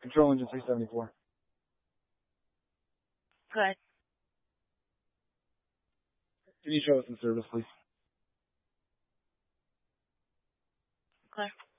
Control engine 374. Good. Can you show us in service, please? Clear.